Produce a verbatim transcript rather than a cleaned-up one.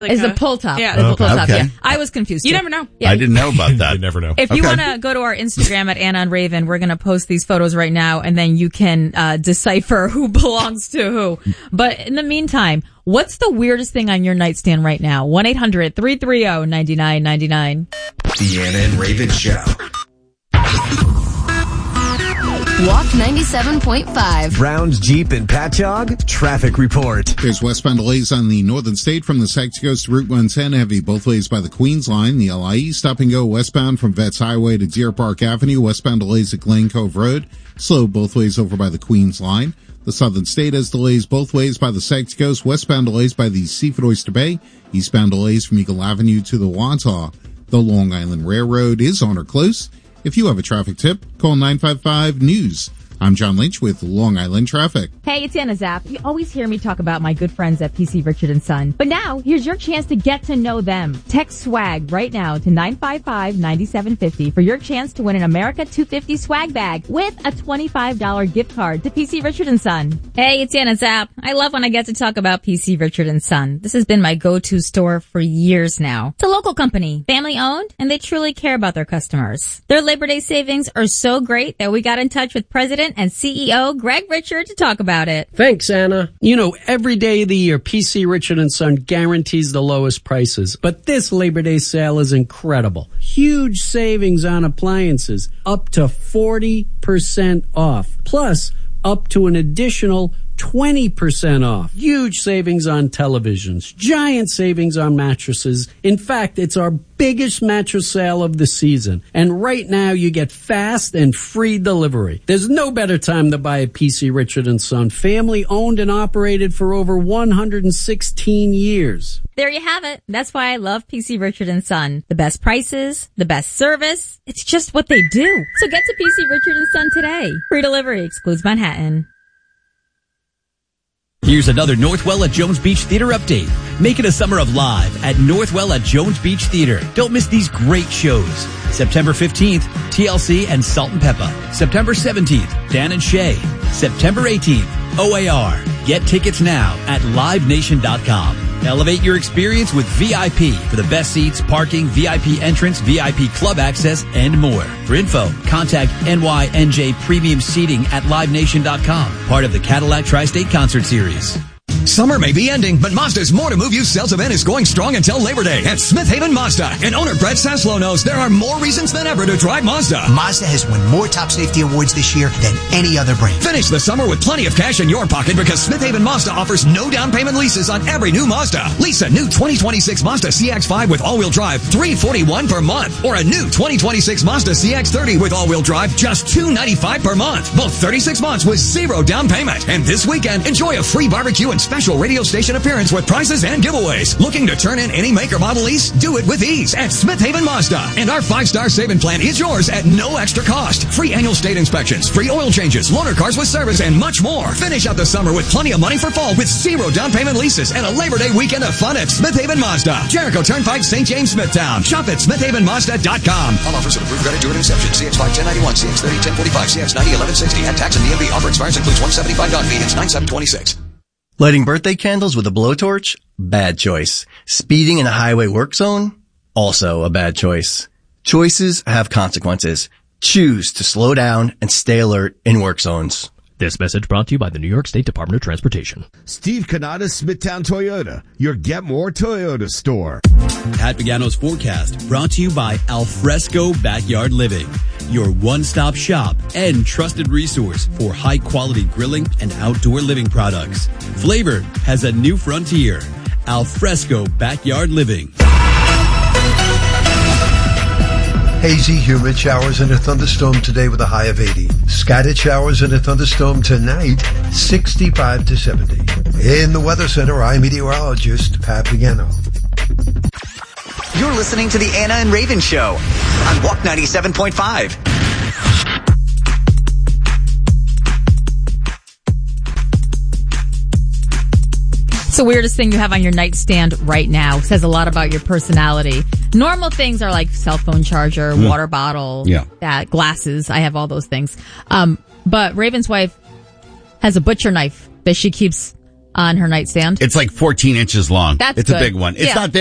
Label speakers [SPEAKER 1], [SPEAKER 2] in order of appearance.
[SPEAKER 1] Like
[SPEAKER 2] is
[SPEAKER 1] a,
[SPEAKER 2] the pull top.
[SPEAKER 1] Yeah,
[SPEAKER 2] the
[SPEAKER 1] the
[SPEAKER 2] pull
[SPEAKER 1] pull
[SPEAKER 2] top.
[SPEAKER 3] Okay.
[SPEAKER 2] Yeah, I was confused.
[SPEAKER 1] You
[SPEAKER 2] too.
[SPEAKER 1] never know.
[SPEAKER 2] Yeah.
[SPEAKER 3] I didn't know about that.
[SPEAKER 4] You never know.
[SPEAKER 2] If you
[SPEAKER 3] Okay.
[SPEAKER 2] want to go to our Instagram at Anna and Raven, we're going to post these photos right now, and then you can uh, decipher who belongs to who. But in the meantime, what's the weirdest thing on your nightstand right now? one eight hundred three three zero nine nine nine nine.
[SPEAKER 5] The Anna and Raven Show.
[SPEAKER 6] Walk ninety-seven point five.
[SPEAKER 7] Browns, Jeep, and Patchogue traffic report.
[SPEAKER 8] There's westbound delays on the northern state from the Sykes Coast to Route one ten, heavy both ways by the Queens line. The L I E stop and go westbound from Vets Highway to Deer Park Avenue. Westbound delays at Glen Cove Road. Slow both ways over by the Queens line. The southern state has delays both ways by the Sykes Coast. Westbound delays by the Seafood Oyster Bay. Eastbound delays from Eagle Avenue to the Wantagh. The Long Island Railroad is on or close. If you have a traffic tip, call nine five five news. I'm John Lynch with Long Island Traffic.
[SPEAKER 2] Hey, it's Anna Zapp. You always hear me talk about my good friends at P C Richard and Son. But now, here's your chance to get to know them. Text SWAG right now to nine five five nine seven five zero for your chance to win an America two fifty swag bag with a twenty-five dollars gift card to P C Richard and Son. Hey, it's Anna Zapp. I love when I get to talk about P C Richard and Son. This has been my go-to store for years now. It's a local company, family owned, and they truly care about their customers. Their Labor Day savings are so great that we got in touch with President and C E O Greg Richard to talk about it.
[SPEAKER 9] Thanks, Anna. You know, every day of the year, P C Richard and Son guarantees the lowest prices. But this Labor Day sale is incredible. Huge savings on appliances, up to forty percent off. Plus, up to an additional twenty percent off. Huge savings on televisions. Giant savings on mattresses. In fact, it's our biggest mattress sale of the season. And right now, you get fast and free delivery. There's no better time to buy a P C Richard and Son. Family owned and operated for over one hundred sixteen years.
[SPEAKER 2] There you have it. That's why I love P C Richard and Son. The best prices, the best service. It's just what they do. So get to P C Richard and Son today. Free delivery excludes Manhattan.
[SPEAKER 10] Here's another Northwell at Jones Beach Theater update. Make it a summer of live at Northwell at Jones Beach Theater. Don't miss these great shows. September fifteenth, T L C and Salt and Pepper. September seventeenth, Dan and Shay. September eighteenth, O A R. Get tickets now at live nation dot com. Elevate your experience with V I P for the best seats, parking, V I P entrance, V I P club access, and more. For info, contact N Y N J Premium Seating at live nation dot com, part of the Cadillac Tri-State Concert Series.
[SPEAKER 11] Summer may be ending, but Mazda's More to Move You sales event is going strong until Labor Day at Smith Haven Mazda. And owner Brett Saslow knows there are more reasons than ever to drive Mazda.
[SPEAKER 12] Mazda has won more top safety awards this year than any other brand.
[SPEAKER 11] Finish the summer with plenty of cash in your pocket because Smith Haven Mazda offers no down payment leases on every new Mazda. Lease a new twenty twenty-six Mazda C X five with all-wheel drive, three hundred forty-one dollars per month. Or a new twenty twenty-six Mazda C X thirty with all-wheel drive, just two hundred ninety-five dollars per month. Both thirty-six months with zero down payment. And this weekend, enjoy a free barbecue and special radio station appearance with prizes and giveaways. Looking to turn in any make or model lease? Do it with ease at Smith Haven Mazda. And our five-star saving plan is yours at no extra cost. Free annual state inspections, free oil changes, loaner cars with service, and much more. Finish out the summer with plenty of money for fall with zero down payment leases and a Labor Day weekend of fun at Smith Haven Mazda. Jericho Turnpike, Saint James, Smithtown. Shop at smith haven mazda dot com.
[SPEAKER 5] All offers and approved credit due at inception. C X five ten ninety-one, C X thirty ten forty-five, C X ninety eleven sixty. And tax and D M V. Offer expires includes one seventy-five dollars fee. It's nine seven twenty-six.
[SPEAKER 3] Lighting birthday candles with a blowtorch? Bad choice. Speeding in a highway work zone? Also a bad choice. Choices have consequences. Choose to slow down and stay alert in work zones.
[SPEAKER 4] This message brought to you by the New York State Department of Transportation.
[SPEAKER 13] Steve Canada, Smithtown Toyota, your Get More Toyota store.
[SPEAKER 10] Pat Pagano's forecast brought to you by Alfresco Backyard Living, your one-stop shop and trusted resource for high-quality grilling and outdoor living products. Flavor has a new frontier. Alfresco Backyard Living.
[SPEAKER 14] Hazy, humid showers and a thunderstorm today with a high of eighty. Scattered showers and a thunderstorm tonight, sixty-five to seventy. In the Weather Center, I'm meteorologist Pat Pagano.
[SPEAKER 15] You're listening to the Anna and Raven Show on Walk ninety-seven point five.
[SPEAKER 2] What's the weirdest thing you have on your nightstand right now? It says a lot about your personality. Normal things are like cell phone charger, mm. water bottle,
[SPEAKER 3] yeah.
[SPEAKER 2] that, glasses. I have all those things. Um, but Raven's wife has a butcher knife that she keeps on her nightstand.
[SPEAKER 1] It's like fourteen inches long.
[SPEAKER 2] That's
[SPEAKER 1] It's
[SPEAKER 2] good.
[SPEAKER 1] a big one. It's
[SPEAKER 2] Yeah.
[SPEAKER 1] not